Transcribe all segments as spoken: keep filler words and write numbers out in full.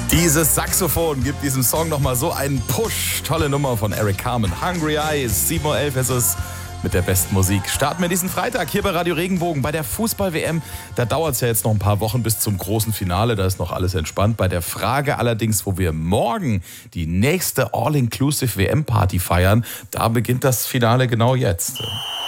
Dieses Saxophon gibt diesem Song nochmal so einen Push. Tolle Nummer von Eric Carmen. Hungry Eyes, sieben Uhr elf ist es mit der besten Musik. Starten wir diesen Freitag hier bei Radio Regenbogen. Bei der Fußball-W M, da dauert es ja jetzt noch ein paar Wochen bis zum großen Finale. Da ist noch alles entspannt. Bei der Frage allerdings, wo wir morgen die nächste All-Inclusive-W M-Party feiern, da beginnt das Finale genau jetzt.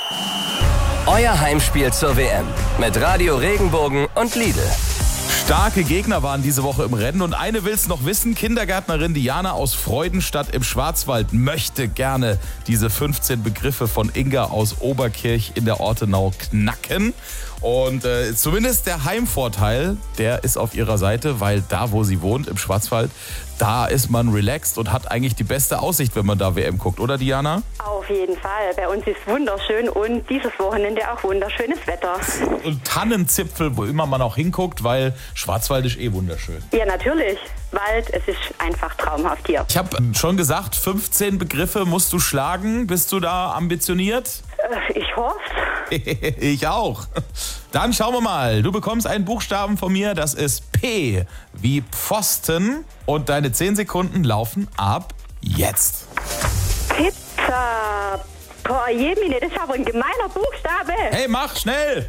Euer Heimspiel zur W M mit Radio Regenbogen und Lidl. Starke Gegner waren diese Woche im Rennen und eine will's noch wissen. Kindergärtnerin Diana aus Freudenstadt im Schwarzwald möchte gerne diese fünfzehn Begriffe von Inga aus Oberkirch in der Ortenau knacken. Und äh, zumindest der Heimvorteil, der ist auf ihrer Seite, weil da, wo sie wohnt, im Schwarzwald, da ist man relaxed und hat eigentlich die beste Aussicht, wenn man da W M guckt, oder Diana? Auf jeden Fall. Bei uns ist wunderschön und dieses Wochenende auch wunderschönes Wetter. Und Tannenzipfel, wo immer man auch hinguckt, weil Schwarzwald ist eh wunderschön. Ja, natürlich. Wald, es ist einfach traumhaft hier. Ich habe schon gesagt, fünfzehn Begriffe musst du schlagen. Bist du da ambitioniert? Äh, ich hoffe. Ich auch. Dann schauen wir mal. Du bekommst einen Buchstaben von mir, das ist P wie Pfosten. Und deine zehn Sekunden laufen ab jetzt. Pizza. Boah, jemine, das ist aber ein gemeiner Buchstabe. Hey, mach schnell.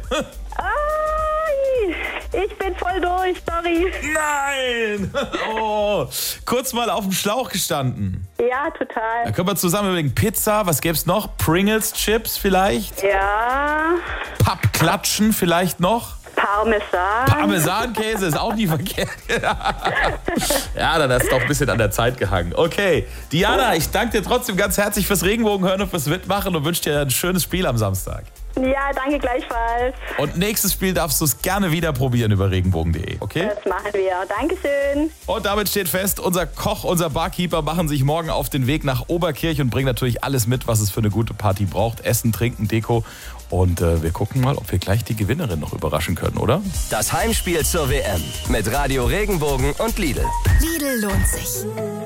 Ai, ich bin voll durch, sorry. Nein. Oh, kurz mal auf dem Schlauch gestanden. Ja, total. Da können wir zusammen überlegen. Pizza, was gäb's noch? Pringles Chips vielleicht? Ja. Pappklatschen vielleicht noch? Parmesan. Parmesankäse ist auch nie verkehrt. Ja, dann hast du doch ein bisschen an der Zeit gehangen. Okay, Diana, ich danke dir trotzdem ganz herzlich fürs Regenbogenhören und fürs Mitmachen und wünsche dir ein schönes Spiel am Samstag. Ja, danke gleichfalls. Und nächstes Spiel darfst du es gerne wieder probieren über regenbogen punkt de, okay? Das machen wir. Dankeschön. Und damit steht fest, unser Koch, unser Barkeeper machen sich morgen auf den Weg nach Oberkirch und bringen natürlich alles mit, was es für eine gute Party braucht. Essen, Trinken, Deko. Und äh, wir gucken mal, ob wir gleich die Gewinnerin noch überraschen können, oder? Das Heimspiel zur W M mit Radio Regenbogen und Lidl. Lidl lohnt sich.